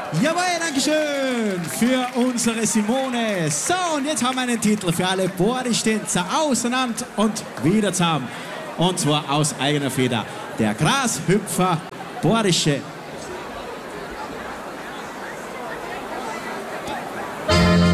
Jawohl, Dankeschön für unsere Simone. So, und jetzt haben wir einen Titel für alle Bordistänzer auseinander und wieder zusammen. Und zwar aus eigener Feder. Der Grashüpfer Bordische